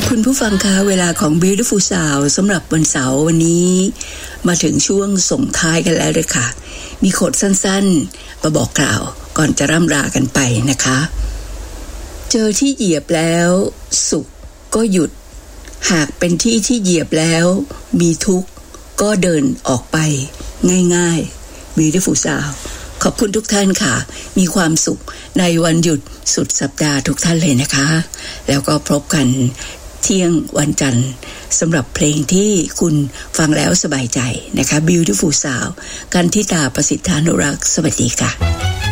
คุณผู้ฟังคะเวลาของ Beautiful Sound สำหรับวันเสาร์วันนี้มาถึงช่วงส่งท้ายกันแล้วเลยค่ะมีโคดสั้นๆมาบอกกล่าวก่อนจะร่ำลากันไปนะคะเจอที่เหยียบแล้วสุขก็หยุดหากเป็นที่ที่เหยียบแล้วมีทุกข์ก็เดินออกไปง่ายๆ Beautiful Sound ขอบคุณทุกท่านค่ะมีความสุขในวันหยุดสุดสัปดาห์ทุกท่านเลยนะคะแล้วก็พบกันเที่ยงวันจันทร์สำหรับเพลงที่คุณฟังแล้วสบายใจนะคะ Beautiful Sound กันทิตาประสิทธานุรักษ์สวัสดีค่ะ